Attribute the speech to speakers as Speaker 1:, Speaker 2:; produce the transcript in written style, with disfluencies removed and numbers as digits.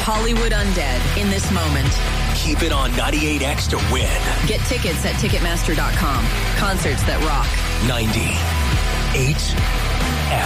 Speaker 1: Hollywood Undead in this moment.
Speaker 2: Keep it on 98X to win.
Speaker 1: Get tickets at Ticketmaster.com. Concerts that rock.
Speaker 2: 98